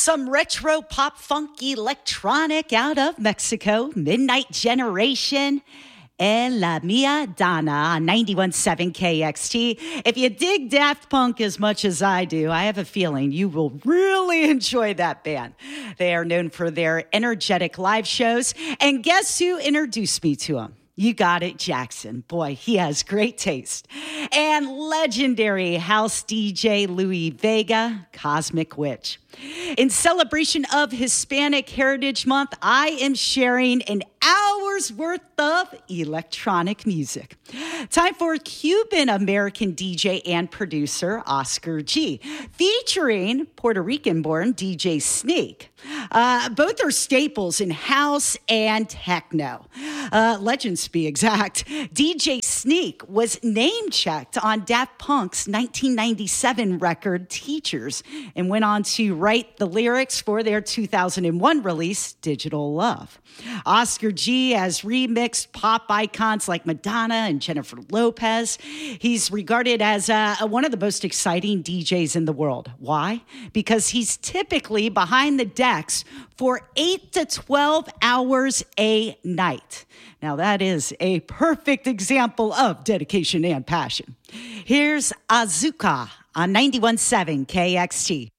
Some retro pop funk electronic out of Mexico, Midnight Generation, and La Mia Donna on 91.7 KXT. If you dig Daft Punk as much as I do, I have a feeling you will really enjoy that band. They are known for their energetic live shows, and guess who introduced me to them? You got it, Jackson. Boy, he has great taste. And legendary house DJ Louie Vega, Cosmic Witch. In celebration of Hispanic Heritage Month, I am sharing an hour's worth of electronic music. Time for Cuban-American DJ and producer Oscar G, featuring Puerto Rican-born DJ Sneak. Both are staples in house and techno. Legends to be exact. DJ Sneak was name-checked on Daft Punk's 1997 record Teachers and went on to write the lyrics for their 2001 release, Digital Love. Oscar G has remixed pop icons like Madonna and Jennifer Lopez. He's regarded as one of the most exciting DJs in the world. Why? Because he's typically behind the decks for 8 to 12 hours a night. Now, that is a perfect example of dedication and passion. Here's Azuka on 91.7 KXT.